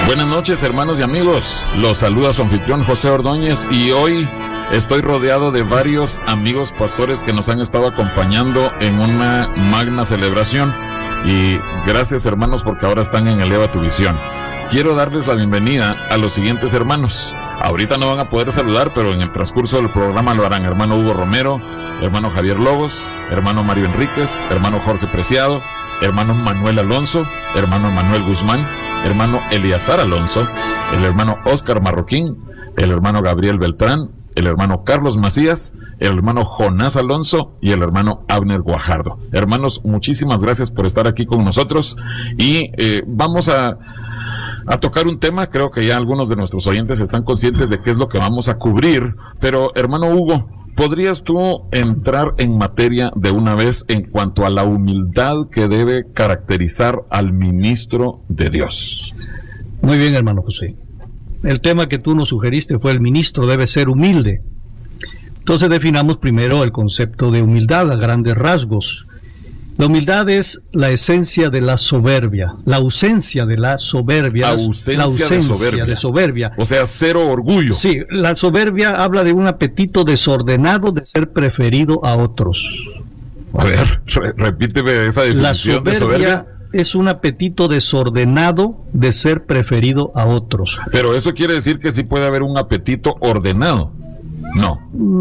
Buenas noches, hermanos y amigos. Los saluda su anfitrión José Ordóñez y hoy estoy rodeado de varios amigos pastores que nos han estado acompañando en una magna celebración. Y gracias, hermanos, porque ahora están en Eleva tu Visión. Quiero darles la bienvenida a los siguientes hermanos. Ahorita no van a poder saludar, pero en el transcurso del programa lo harán: hermano Hugo Romero, hermano Javier Lobos, hermano Mario Enríquez, hermano Jorge Preciado, hermano Manuel Alonso, hermano Manuel Guzmán, hermano Eliazar Alonso, el hermano Oscar Marroquín, el hermano Gabriel Beltrán, el hermano Carlos Macías, el hermano Jonás Alonso y el hermano Abner Guajardo. Hermanos, muchísimas gracias por estar aquí con nosotros y vamos a tocar un tema. Creo que ya algunos de nuestros oyentes están conscientes de qué es lo que vamos a cubrir, pero hermano Hugo, ¿podrías tú entrar en materia de una vez en cuanto a la humildad que debe caracterizar al ministro de Dios? Muy bien, hermano José. El tema que tú nos sugeriste fue: el ministro debe ser humilde. Entonces definamos primero el concepto de humildad a grandes rasgos. La humildad es la esencia de la soberbia, la ausencia de la soberbia. Ausencia de soberbia. O sea, cero orgullo. Sí, la soberbia habla de un apetito desordenado de ser preferido a otros. A ver, repíteme esa definición de soberbia. Es un apetito desordenado de ser preferido a otros. Pero eso quiere decir que sí puede haber un apetito ordenado. No,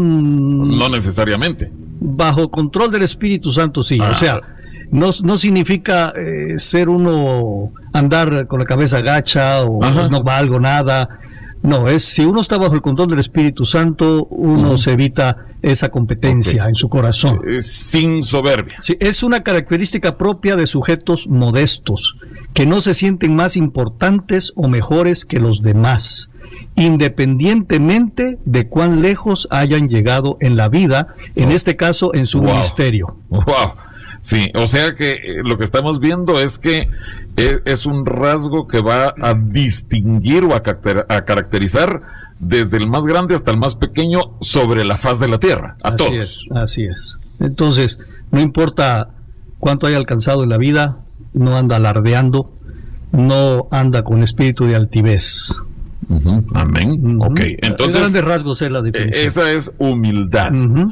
no necesariamente. Bajo control del Espíritu Santo, sí. O sea, no significa ser uno, andar con la cabeza gacha o no valgo nada. No, es si uno está bajo el control del Espíritu Santo, uno se evita esa competencia en su corazón. Sin soberbia. Sí, es una característica propia de sujetos modestos, que no se sienten más importantes o mejores que los demás, independientemente de cuán lejos hayan llegado en la vida, en este caso en su ministerio. Wow. Sí, o sea que lo que estamos viendo es que es un rasgo que va a distinguir o a caracterizar desde el más grande hasta el más pequeño sobre la faz de la tierra, a todos. Así es. Entonces, no importa cuánto haya alcanzado en la vida, no anda alardeando, no anda con espíritu de altivez. Amén. Ok, entonces, grandes rasgos es la definición. Esa es humildad.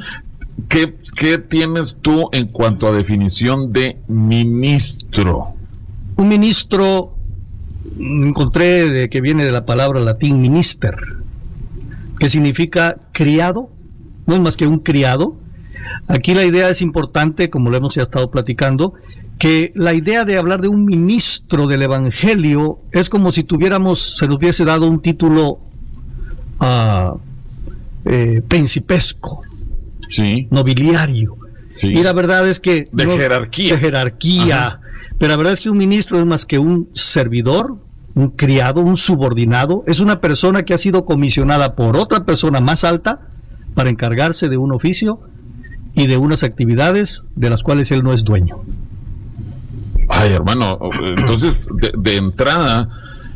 ¿Qué tienes tú en cuanto a definición de ministro? Un ministro, encontré de que viene de la palabra latín minister, que significa criado, no es más que un criado. Aquí la idea es importante, como lo hemos ya estado platicando, que la idea de hablar de un ministro del Evangelio es como si se nos hubiese dado un título principesco, nobiliario. Sí. Y la verdad es que de jerarquía. Pero la verdad es que un ministro es más que un servidor, un criado, un subordinado. Es una persona que ha sido comisionada por otra persona más alta para encargarse de un oficio y de unas actividades de las cuales él no es dueño. Ay, hermano, entonces de entrada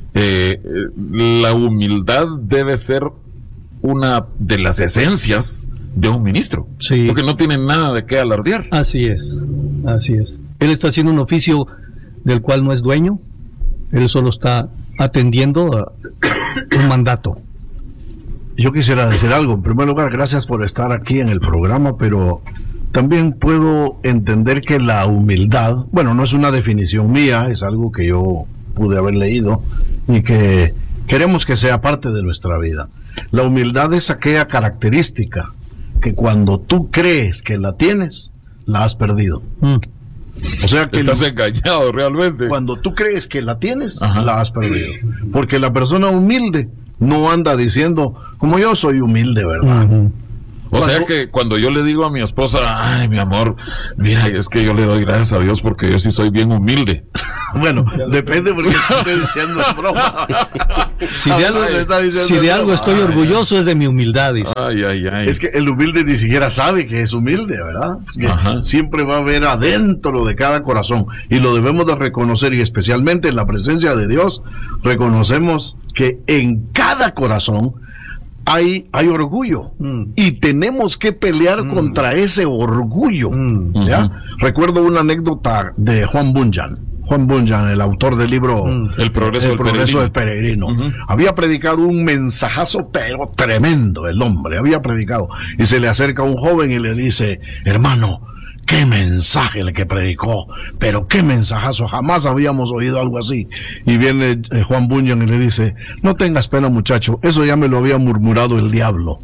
la humildad debe ser una de las esencias de un ministro, porque no tiene nada de qué alardear. Así es. Él está haciendo un oficio del cual no es dueño, él solo está atendiendo a un mandato. Yo quisiera decir algo. En primer lugar, gracias por estar aquí en el programa, pero también puedo entender que la humildad, bueno, no es una definición mía, es algo que yo pude haber leído y que queremos que sea parte de nuestra vida. La humildad es aquella característica que cuando tú crees que la tienes, la has perdido. O sea que estás engañado realmente. Cuando tú crees que la tienes, la has perdido. Porque la persona humilde no anda diciendo, como yo soy humilde, ¿verdad? O sea que cuando yo le digo a mi esposa, ay, mi amor, mira, es que yo le doy gracias a Dios porque yo sí soy bien humilde. Bueno, depende porque estoy diciendo broma. Si de algo estoy orgulloso es de mi humildad. Ay. Es que el humilde ni siquiera sabe que es humilde, ¿verdad? Siempre va a haber adentro de cada corazón y lo debemos de reconocer, y especialmente en la presencia de Dios reconocemos que en cada corazón hay orgullo y tenemos que pelear contra ese orgullo. ¿Ya? Recuerdo una anécdota de Juan Bunyan. Juan Bunyan, el autor del libro El progreso del peregrino. Había predicado un mensajazo, pero tremendo el hombre, había predicado. Y se le acerca un joven y le dice, hermano, qué mensaje el que predicó, pero qué mensajazo, jamás habíamos oído algo así. Y viene Juan Bunyan y le dice, no tengas pena, muchacho, eso ya me lo había murmurado el diablo.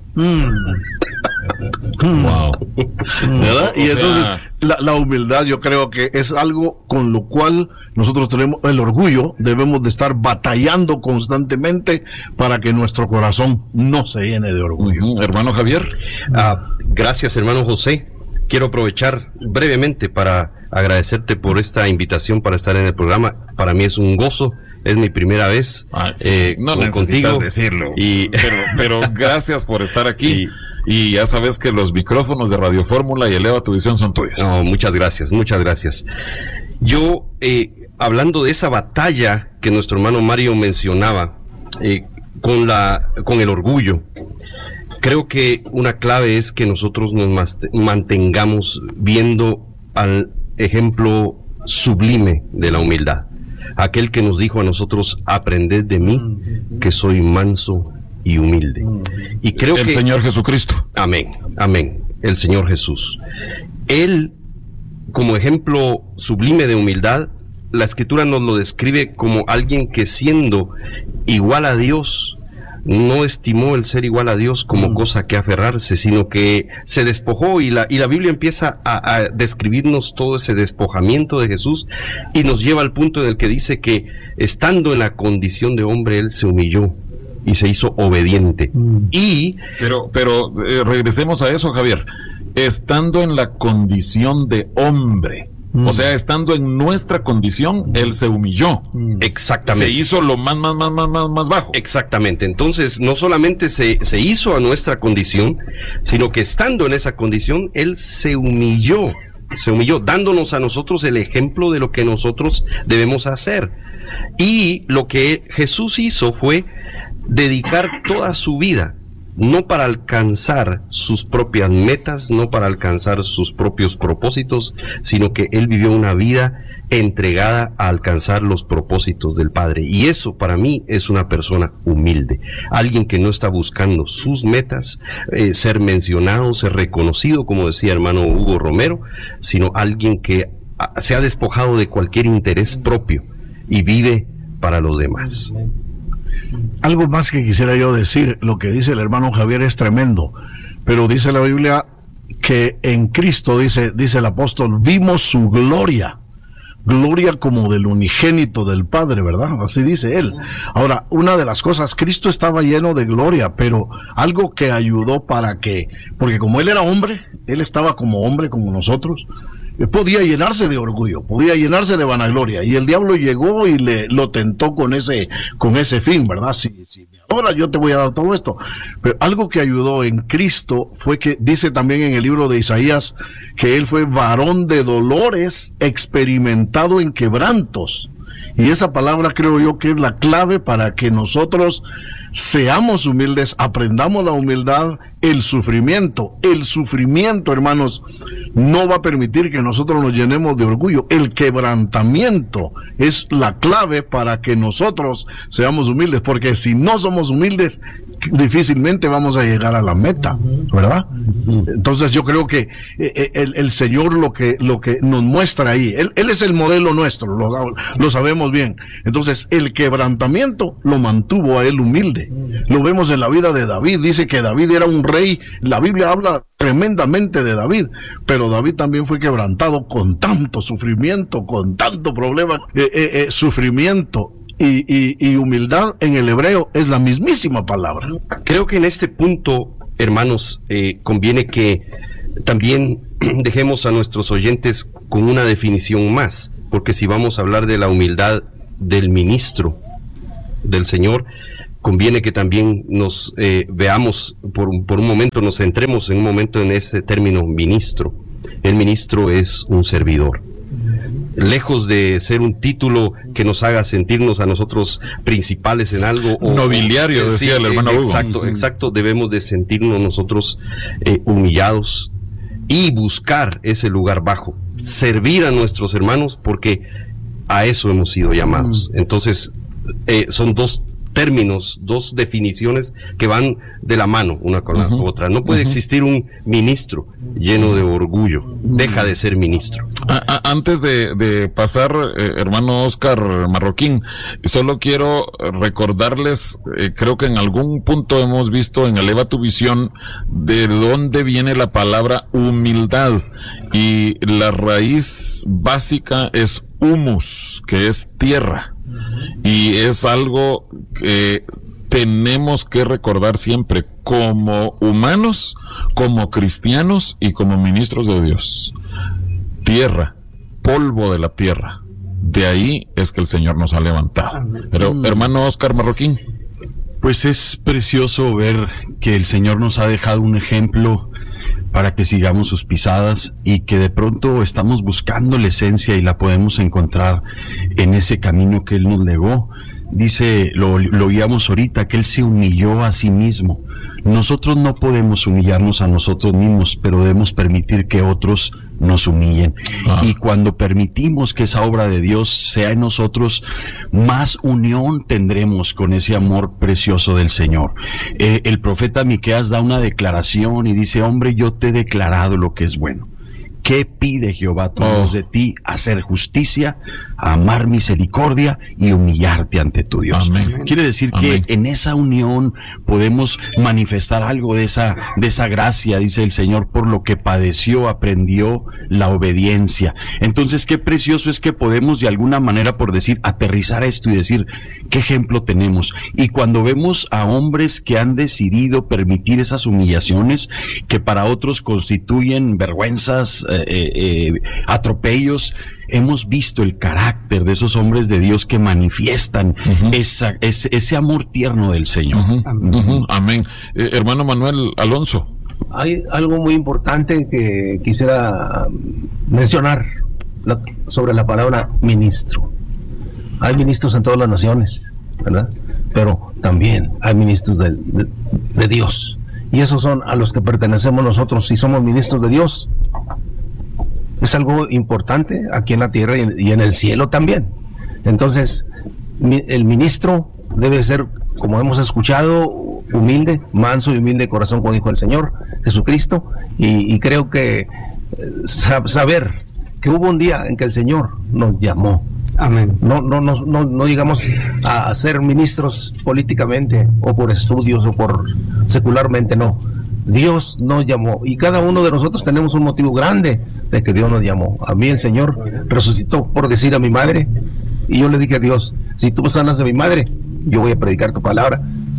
Wow. ¿Verdad? Y entonces la humildad, yo creo que es algo con lo cual nosotros tenemos el orgullo, debemos de estar batallando constantemente para que nuestro corazón no se llene de orgullo. Hermano Javier. Gracias, hermano José. Quiero aprovechar brevemente para agradecerte por esta invitación para estar en el programa. Para mí es un gozo, es mi primera vez no necesitas contigo decirlo, pero gracias por estar aquí. Y ya sabes que los micrófonos de Radio Fórmula y Eleva tu Visión son tuyos. No, muchas gracias, muchas gracias. Yo, hablando de esa batalla que nuestro hermano Mario mencionaba, con el orgullo, creo que una clave es que nosotros nos mantengamos viendo al ejemplo sublime de la humildad. Aquel que nos dijo a nosotros, aprended de mí, que soy manso y humilde. Y creo el Señor Jesucristo. Amén, amén. El Señor Jesús. Él, como ejemplo sublime de humildad, la Escritura nos lo describe como alguien que siendo igual a Dios, no estimó el ser igual a Dios como cosa que aferrarse, sino que se despojó, y la Biblia empieza a describirnos todo ese despojamiento de Jesús y nos lleva al punto en el que dice que estando en la condición de hombre, Él se humilló y se hizo obediente. Pero regresemos a eso, Javier. Estando en la condición de hombre, o sea, estando en nuestra condición, Él se humilló. Exactamente. Se hizo lo más bajo. Exactamente. Entonces, no solamente se hizo a nuestra condición, sino que estando en esa condición, Él se humilló, dándonos a nosotros el ejemplo de lo que nosotros debemos hacer. Y lo que Jesús hizo fue dedicar toda su vida, no para alcanzar sus propias metas, no para alcanzar sus propios propósitos, sino que Él vivió una vida entregada a alcanzar los propósitos del Padre. Y eso para mí es una persona humilde, alguien que no está buscando sus metas, ser mencionado, ser reconocido, como decía hermano Hugo Romero, sino alguien que se ha despojado de cualquier interés propio y vive para los demás. Algo más que quisiera yo decir, lo que dice el hermano Javier es tremendo, pero dice la Biblia que en Cristo, dice el apóstol, vimos su gloria como del unigénito del Padre, ¿verdad? Así dice él. Ahora, una de las cosas, Cristo estaba lleno de gloria, pero algo que ayudó porque como Él era hombre, Él estaba como hombre, como nosotros, podía llenarse de orgullo, podía llenarse de vanagloria, y el diablo llegó y lo tentó con ese fin, ¿verdad? Si me adoras, yo te voy a dar todo esto. Pero algo que ayudó en Cristo fue que dice también en el libro de Isaías que Él fue varón de dolores, experimentado en quebrantos. Y esa palabra creo yo que es la clave para que nosotros seamos humildes, aprendamos la humildad, el sufrimiento, hermanos, no va a permitir que nosotros nos llenemos de orgullo. El quebrantamiento es la clave para que nosotros seamos humildes, porque si no somos humildes, difícilmente vamos a llegar a la meta, ¿verdad? Entonces yo creo que el Señor lo que nos muestra ahí, Él es el modelo nuestro, lo sabemos bien. Entonces el quebrantamiento lo mantuvo a Él humilde. Lo vemos en la vida de David, dice que David era un rey, la Biblia habla tremendamente de David, pero David también fue quebrantado con tanto sufrimiento, con tanto problema, sufrimiento. Y humildad en el hebreo es la mismísima palabra. Creo que en este punto, hermanos, conviene que también dejemos a nuestros oyentes con una definición más, porque si vamos a hablar de la humildad del ministro del Señor, conviene que también nos veamos por un momento, nos centremos en un momento en ese término ministro. El ministro es un servidor. Lejos de ser un título que nos haga sentirnos a nosotros principales en algo, nobiliario, decía el hermano Hugo. Exacto, debemos de sentirnos nosotros humillados y buscar ese lugar bajo, servir a nuestros hermanos, porque a eso hemos sido llamados. Entonces, son dos términos, dos definiciones que van de la mano una con la otra. No puede existir un ministro lleno de orgullo. Deja de ser ministro. Antes de pasar, hermano Oscar Marroquín, solo quiero recordarles, creo que en algún punto hemos visto en Eleva tu Visión de dónde viene la palabra humildad, y la raíz básica es humus, que es tierra. Y es algo que tenemos que recordar siempre como humanos, como cristianos y como ministros de Dios. Tierra, polvo de la tierra. De ahí es que el Señor nos ha levantado. Pero, hermano Oscar Marroquín. Pues es precioso ver que el Señor nos ha dejado un ejemplo para que sigamos sus pisadas, y que de pronto estamos buscando la esencia y la podemos encontrar en ese camino que Él nos legó. Dice, lo oíamos ahorita, que Él se humilló a sí mismo. Nosotros no podemos humillarnos a nosotros mismos, pero debemos permitir que otros nos humillen. Y cuando permitimos que esa obra de Dios sea en nosotros, más unión tendremos con ese amor precioso del Señor. El profeta Miqueas da una declaración y dice: hombre, yo te he declarado lo que es bueno. ¿Qué pide Jehová tu Dios de ti? Hacer justicia, amar misericordia y humillarte ante tu Dios. Amén. Quiere decir que en esa unión podemos manifestar algo de esa gracia, dice el Señor, por lo que padeció, aprendió la obediencia. Entonces, qué precioso es que podemos de alguna manera, por decir, aterrizar esto y decir, ¿qué ejemplo tenemos? Y cuando vemos a hombres que han decidido permitir esas humillaciones, que para otros constituyen vergüenzas, atropellos, hemos visto el carácter de esos hombres de Dios que manifiestan ese amor tierno del Señor. Amén. Hermano Manuel Alonso. Hay algo muy importante que quisiera mencionar sobre la palabra ministro. Hay ministros en todas las naciones, ¿verdad? Pero también hay ministros de Dios. Y esos son a los que pertenecemos nosotros, si somos ministros de Dios. Es algo importante aquí en la tierra y en el cielo también. Entonces, el ministro debe ser, como hemos escuchado, humilde, manso y humilde de corazón, como dijo el Señor Jesucristo. Y creo que saber que hubo un día en que el Señor nos llamó. Amén. No llegamos a ser ministros políticamente o por estudios o por secularmente, no. Dios nos llamó, y cada uno de nosotros tenemos un motivo grande de que Dios nos llamó. A mí el Señor resucitó por decir a mi madre, y yo le dije a Dios: si tú me sanas de mi madre, yo voy a predicar tu palabra.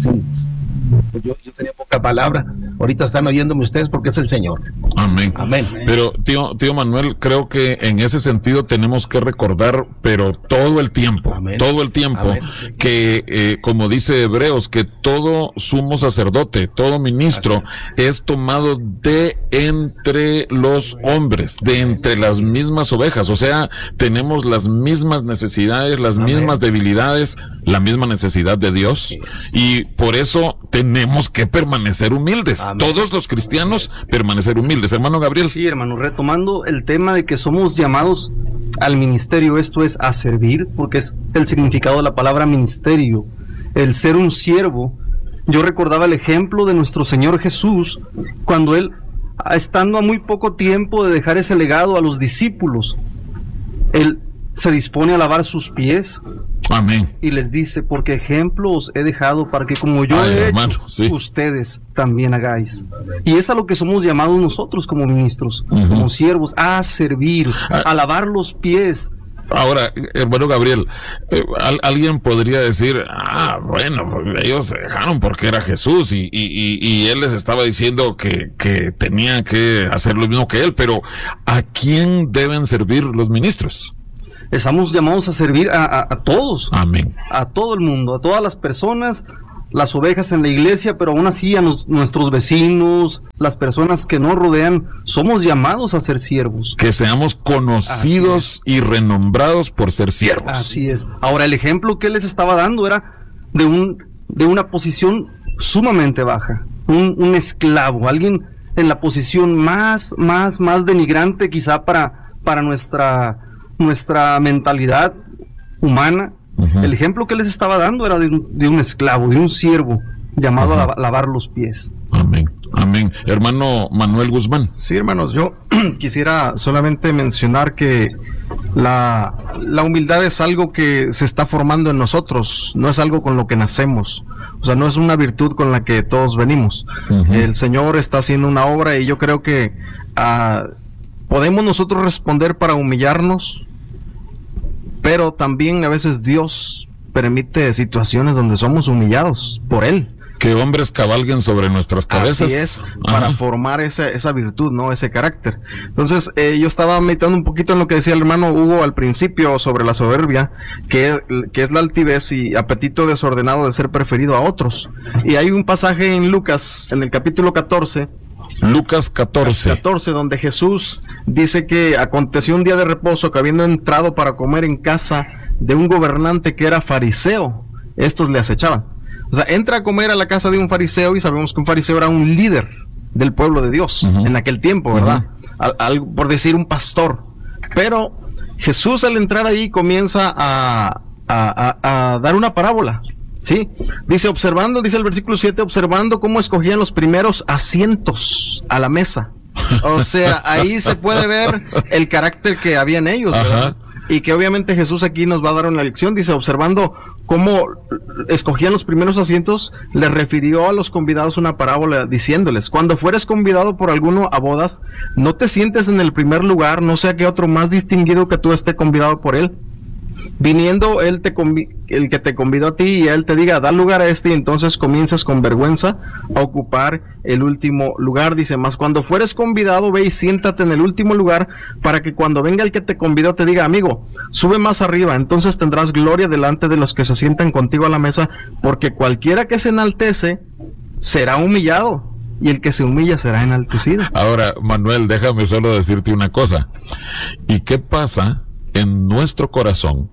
Yo tenía poca palabra, ahorita están oyéndome ustedes porque es el Señor. Amén. Amén. Pero tío Manuel, creo que en ese sentido tenemos que recordar, pero todo el tiempo, Amén. Amén. Que como dice Hebreos, que todo sumo sacerdote, todo ministro es tomado de entre los hombres, de entre las mismas ovejas. O sea, tenemos las mismas necesidades, las mismas debilidades, la misma necesidad de Dios, y por eso tenemos que permanecer humildes. Amén. Todos los cristianos permanecer humildes. Hermano Gabriel. Sí, hermano, retomando el tema de que somos llamados al ministerio, esto es a servir, porque es el significado de la palabra ministerio, el ser un siervo. Yo recordaba el ejemplo de nuestro Señor Jesús, cuando Él, estando a muy poco tiempo de dejar ese legado a los discípulos, Él se dispone a lavar sus pies. Amén. Y les dice: porque ejemplo os he dejado para que como yo he hecho, ustedes también hagáis. Y es a lo que somos llamados nosotros como ministros, como siervos, a servir, a lavar los pies. Ahora, hermano Gabriel, alguien podría decir: bueno, ellos se dejaron porque era Jesús y Él les estaba diciendo que tenían que hacer lo mismo que Él, pero ¿a quién deben servir los ministros? Estamos llamados a servir a todos. Amén. A todo el mundo, a todas las personas, las ovejas en la iglesia, pero aún así a nuestros vecinos, las personas que nos rodean, somos llamados a ser siervos. Que seamos conocidos y renombrados por ser siervos. Así es. Ahora, el ejemplo que él les estaba dando era de una posición sumamente baja, un esclavo, alguien en la posición más denigrante quizá para nuestra mentalidad, humana. El ejemplo que les estaba dando era de un esclavo, de un siervo llamado a lavar los pies. Amén. Amén. Hermano Manuel Guzmán. Sí, hermanos, yo quisiera solamente mencionar que la humildad es algo que se está formando en nosotros, no es algo con lo que nacemos, o sea, no es una virtud con la que todos venimos. El Señor está haciendo una obra y yo creo que podemos nosotros responder para humillarnos, pero también a veces Dios permite situaciones donde somos humillados por Él. Que hombres cabalguen sobre nuestras cabezas. Así es, para formar esa virtud, ¿no? Ese carácter. Entonces, yo estaba meditando un poquito en lo que decía el hermano Hugo al principio sobre la soberbia, que es la altivez y apetito desordenado de ser preferido a otros. Y hay un pasaje en Lucas, en el capítulo 14. Lucas 14, donde Jesús dice que aconteció un día de reposo que habiendo entrado para comer en casa de un gobernante que era fariseo, estos le acechaban. O sea, entra a comer a la casa de un fariseo y sabemos que un fariseo era un líder del pueblo de Dios en aquel tiempo, ¿verdad? Por decir un pastor. Pero Jesús al entrar ahí comienza a dar una parábola, ¿sí? Dice el versículo 7, observando cómo escogían los primeros asientos a la mesa. O sea, ahí se puede ver el carácter que había en ellos, ¿verdad? Y que obviamente Jesús aquí nos va a dar una lección. Dice, observando cómo escogían los primeros asientos, le refirió a los convidados una parábola diciéndoles: cuando fueres convidado por alguno a bodas, no te sientes en el primer lugar, no sea que otro más distinguido que tú esté convidado por él. Viniendo el que te convidó a ti y él te diga, da lugar a este, y entonces comienzas con vergüenza a ocupar el último lugar. Dice, más cuando fueres convidado, ve y siéntate en el último lugar, para que cuando venga el que te convidó te diga, amigo, sube más arriba, entonces tendrás gloria delante de los que se sientan contigo a la mesa, porque cualquiera que se enaltece será humillado, y el que se humilla será enaltecido. Ahora, Manuel, déjame solo decirte una cosa. ¿Y qué pasa en nuestro corazón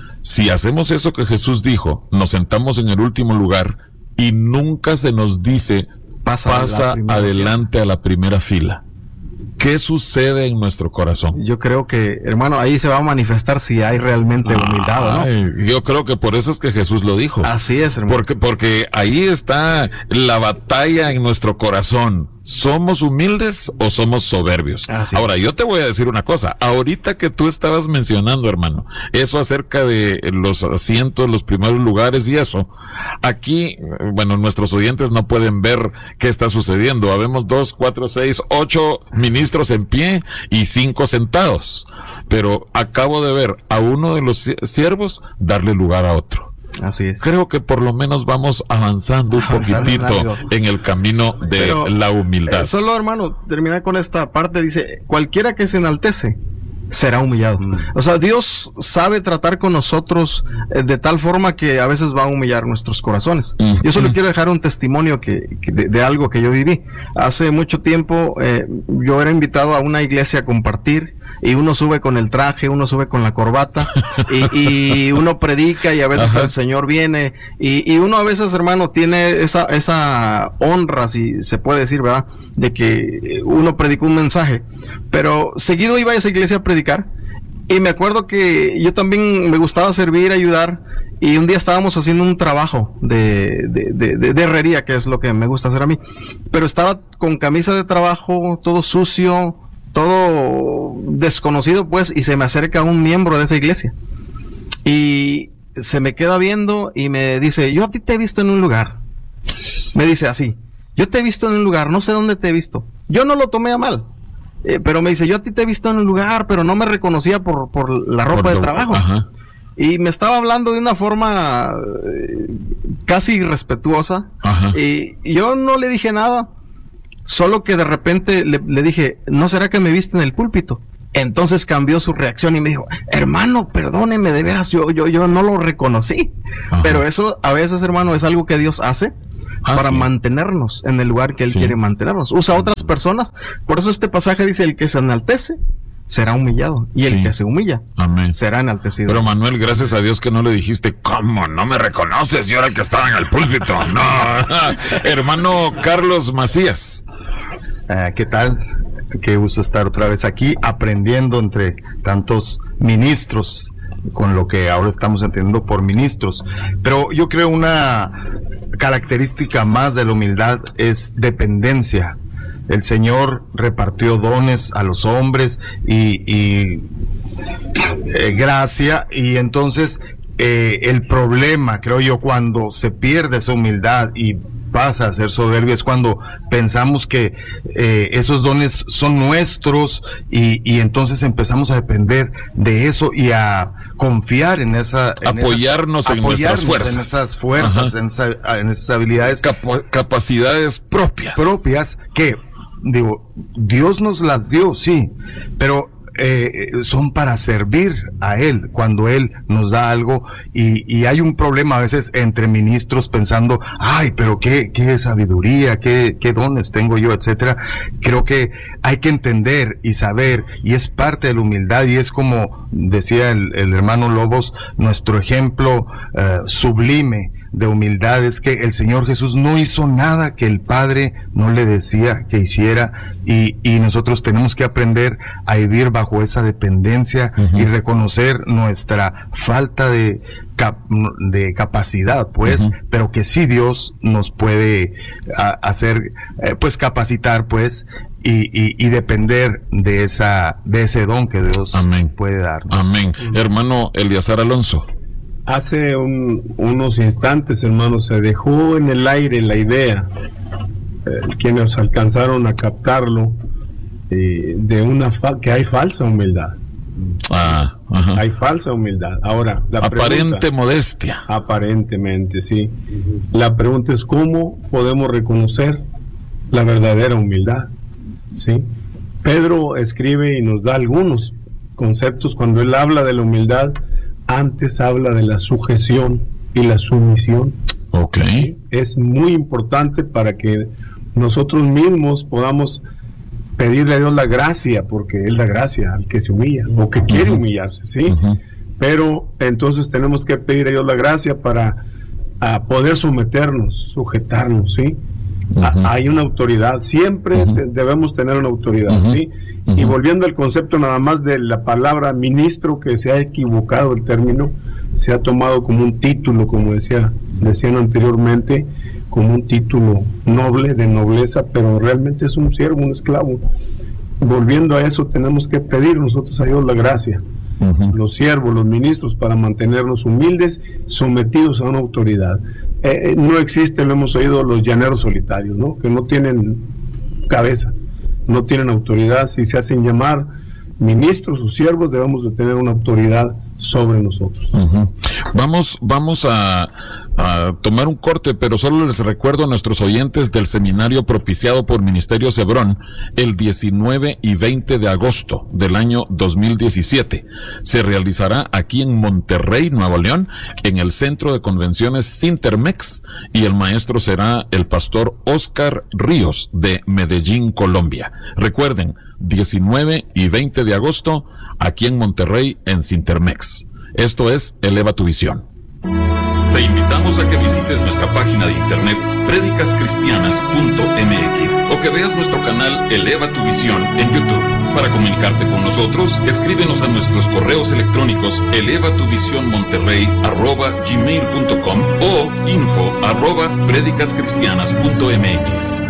si hacemos eso que Jesús dijo, nos sentamos en el último lugar y nunca se nos dice pasa adelante a la primera fila? ¿Qué sucede en nuestro corazón? Yo creo que, hermano, ahí se va a manifestar si hay realmente humildad, ¿no? Yo creo que por eso es que Jesús lo dijo. Así es, hermano. Porque ahí está la batalla en nuestro corazón. ¿Somos humildes o somos soberbios? Ahora, yo te voy a decir una cosa. Ahorita que tú estabas mencionando, hermano, eso acerca de los asientos, los primeros lugares y eso, aquí, bueno, nuestros oyentes no pueden ver qué está sucediendo. Habemos 2, 4, 6, 8 ministros en pie y 5 sentados. Pero acabo de ver a uno de los siervos darle lugar a otro. Así es. Creo que por lo menos vamos avanzando un poquitito en el camino de la humildad. Solo, hermano, terminar con esta parte, dice, cualquiera que se enaltece será humillado. O sea, Dios sabe tratar con nosotros de tal forma que a veces va a humillar nuestros corazones. Yo solo quiero dejar un testimonio de algo que yo viví. Hace mucho tiempo yo era invitado a una iglesia a compartir, y uno sube con el traje, uno sube con la corbata, y uno predica, y a veces el Señor viene, y uno a veces, hermano, tiene esa honra, si se puede decir, ¿verdad?, de que uno predicó un mensaje, pero seguido iba a esa iglesia a predicar, y me acuerdo que yo también me gustaba servir, ayudar, y un día estábamos haciendo un trabajo de herrería, que es lo que me gusta hacer a mí, pero estaba con camisa de trabajo, todo sucio, todo desconocido, pues, y se me acerca un miembro de esa iglesia y se me queda viendo y me dice, yo a ti te he visto en un lugar. Me dice así, yo te he visto en un lugar, no sé dónde te he visto. Yo no lo tomé a mal, pero me dice, yo a ti te he visto en un lugar, pero no me reconocía por la ropa de trabajo. Y me estaba hablando de una forma casi irrespetuosa, y yo no le dije nada. Solo que de repente le dije, ¿no será que me viste en el púlpito? Entonces cambió su reacción y me dijo, hermano, perdóneme, de veras, yo no lo reconocí. Pero eso a veces, hermano, es algo que Dios hace para mantenernos en el lugar que Él quiere mantenernos. Usa a otras personas. Por eso este pasaje dice, el que se enaltece será humillado, y el que se humilla será enaltecido. Pero Manuel, gracias a Dios que no le dijiste, ¿cómo? ¿No me reconoces? Yo era el que estaba en el púlpito. No. Hermano Carlos Macías. ¿Qué tal? Qué gusto estar otra vez aquí aprendiendo entre tantos ministros con lo que ahora estamos entendiendo por ministros. Pero yo creo una característica más de la humildad es dependencia. El Señor repartió dones a los hombres y gracia, y entonces el problema, creo yo, cuando se pierde esa humildad y pasa a ser soberbia, es cuando pensamos que esos dones son nuestros y entonces empezamos a depender de eso y a confiar en apoyarnos en nuestras fuerzas, en esas fuerzas, en esas habilidades, capacidades propias que, digo, Dios nos las dio, sí, pero son para servir a Él cuando Él nos da algo, y hay un problema a veces entre ministros pensando, ay, pero qué sabiduría, qué dones tengo yo, etcétera. Creo que hay que entender y saber, y es parte de la humildad, y es como decía el hermano Lobos, nuestro ejemplo sublime de humildad es que el Señor Jesús no hizo nada que el Padre no le decía que hiciera, y nosotros tenemos que aprender a vivir bajo esa dependencia y reconocer nuestra falta de capacidad, pues, pero que sí Dios nos puede hacer, pues, capacitar, pues, y depender de ese don que Dios puede dar, ¿no? Amén. Hermano Eliazar Alonso. Hace unos instantes, hermano, se dejó en el aire la idea, quienes alcanzaron a captarlo, de que hay falsa humildad. Hay falsa humildad. Ahora, aparente modestia. Aparentemente, sí. La pregunta es cómo podemos reconocer la verdadera humildad, ¿sí? Pedro escribe y nos da algunos conceptos cuando él habla de la humildad. Antes habla de la sujeción y la sumisión. Okay. Es muy importante para que nosotros mismos podamos pedirle a Dios la gracia, porque Él da gracia al que se humilla o que quiere humillarse, ¿sí? Pero entonces tenemos que pedir a Dios la gracia para poder someternos, sujetarnos, ¿sí? Hay una autoridad, siempre debemos tener una autoridad, ¿sí? Y volviendo al concepto nada más de la palabra ministro, que se ha equivocado el término, se ha tomado como un título, como decían anteriormente, como un título noble, de nobleza, pero realmente es un siervo, un esclavo. Volviendo a eso, tenemos que pedir nosotros a Dios la gracia, los siervos, los ministros, para mantenernos humildes, sometidos a una autoridad. No existe, lo hemos oído, los llaneros solitarios, ¿no? Que no tienen cabeza, no tienen autoridad. Si se hacen llamar ministros o siervos, debemos de tener una autoridad sobre nosotros. Vamos a tomar un corte, pero solo les recuerdo a nuestros oyentes del seminario propiciado por Ministerio Cebrón el 19 y 20 de agosto del año 2017. Se realizará aquí en Monterrey, Nuevo León, en el Centro de Convenciones Sintermex, y el maestro será el pastor Oscar Ríos de Medellín, Colombia. Recuerden, 19 y 20 de agosto, aquí en Monterrey, en Sintermex. Esto es Eleva tu Visión. Te invitamos a que visites nuestra página de internet predicascristianas.mx o que veas nuestro canal Eleva tu Visión en YouTube. Para comunicarte con nosotros, escríbenos a nuestros correos electrónicos elevatuvisionmonterrey@gmail.com o info@predicascristianas.mx.